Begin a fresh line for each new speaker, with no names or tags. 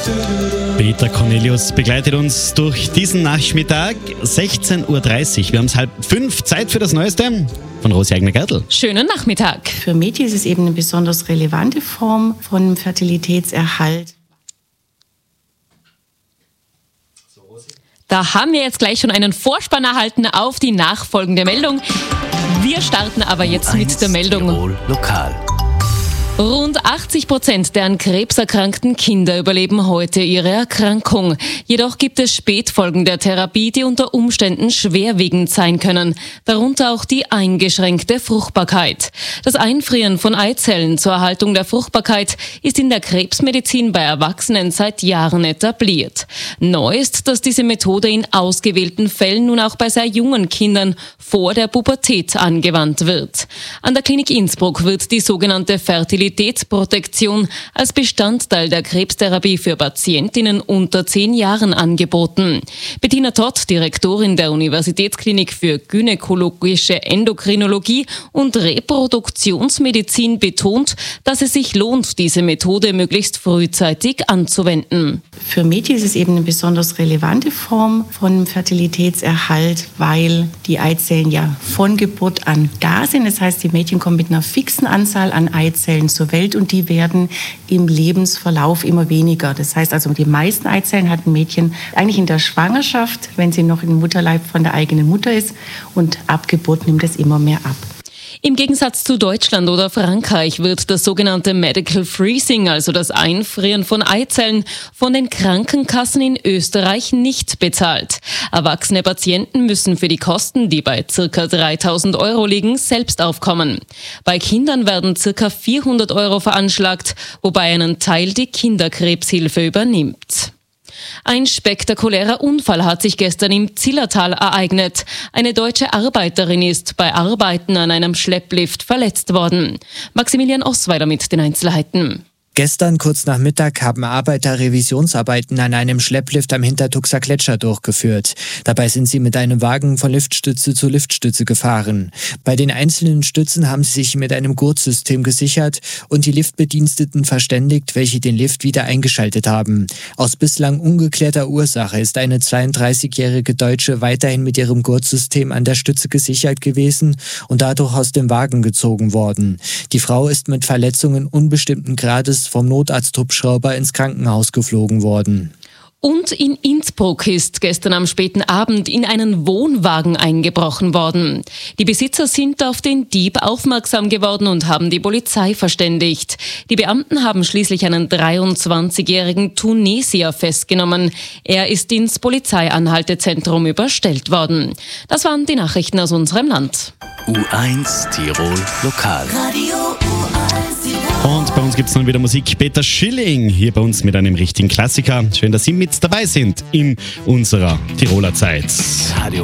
Peter Cornelius begleitet uns durch diesen Nachmittag, 16.30 Uhr. Wir haben es 4:30, Zeit für das Neueste von Rosi Eigner-Gärtl.
Schönen Nachmittag.
Für Mädchen ist es eben eine besonders relevante Form von Fertilitätserhalt.
Da haben wir jetzt gleich schon einen Vorspann erhalten auf die nachfolgende Meldung. Wir starten aber jetzt mit der Meldung.
Tirol Lokal.
Rund 80% der an Krebs erkrankten Kinder überleben heute ihre Erkrankung. Jedoch gibt es Spätfolgen der Therapie, die unter Umständen schwerwiegend sein können. Darunter auch die eingeschränkte Fruchtbarkeit. Das Einfrieren von Eizellen zur Erhaltung der Fruchtbarkeit ist in der Krebsmedizin bei Erwachsenen seit Jahren etabliert. Neu ist, dass diese Methode in ausgewählten Fällen nun auch bei sehr jungen Kindern vor der Pubertät angewandt wird. An der Klinik Innsbruck wird die sogenannte Fertilität Fertilitätsprotektion als Bestandteil der Krebstherapie für Patientinnen unter 10 Jahren angeboten. Bettina Todt, Direktorin der Universitätsklinik für gynäkologische Endokrinologie und Reproduktionsmedizin, betont, dass es sich lohnt, diese Methode möglichst frühzeitig anzuwenden.
Für Mädchen ist es eben eine besonders relevante Form von Fertilitätserhalt, weil die Eizellen ja von Geburt an da sind. Das heißt, die Mädchen kommen mit einer fixen Anzahl an Eizellen zur Welt und die werden im Lebensverlauf immer weniger. Das heißt also, die meisten Eizellen hat ein Mädchen eigentlich in der Schwangerschaft, wenn sie noch im Mutterleib von der eigenen Mutter ist, und ab Geburt nimmt es immer mehr ab.
Im Gegensatz zu Deutschland oder Frankreich wird das sogenannte Medical Freezing, also das Einfrieren von Eizellen, von den Krankenkassen in Österreich nicht bezahlt. Erwachsene Patienten müssen für die Kosten, die bei ca. 3.000 € liegen, selbst aufkommen. Bei Kindern werden ca. 400 € veranschlagt, wobei einen Teil die Kinderkrebshilfe übernimmt. Ein spektakulärer Unfall hat sich gestern im Zillertal ereignet. Eine deutsche Arbeiterin ist bei Arbeiten an einem Schlepplift verletzt worden. Maximilian Osweiler mit den Einzelheiten.
Gestern kurz nach Mittag haben Arbeiter Revisionsarbeiten an einem Schlepplift am Hintertuxer Gletscher durchgeführt. Dabei sind sie mit einem Wagen von Liftstütze zu Liftstütze gefahren. Bei den einzelnen Stützen haben sie sich mit einem Gurtsystem gesichert und die Liftbediensteten verständigt, welche den Lift wieder eingeschaltet haben. Aus bislang ungeklärter Ursache ist eine 32-jährige Deutsche weiterhin mit ihrem Gurtsystem an der Stütze gesichert gewesen und dadurch aus dem Wagen gezogen worden. Die Frau ist mit Verletzungen unbestimmten Grades vom Notarzthubschrauber ins Krankenhaus geflogen worden.
Und in Innsbruck ist gestern am späten Abend in einen Wohnwagen eingebrochen worden. Die Besitzer sind auf den Dieb aufmerksam geworden und haben die Polizei verständigt. Die Beamten haben schließlich einen 23-jährigen Tunesier festgenommen. Er ist ins Polizeianhaltezentrum überstellt worden. Das waren die Nachrichten aus unserem Land.
U1 Tirol Lokal.
Radio U1 Tirol.
Und bei uns gibt es nun wieder Musik. Peter Schilling hier bei uns mit einem richtigen Klassiker. Schön, dass Sie mit dabei sind in unserer Tiroler Zeit.
Radio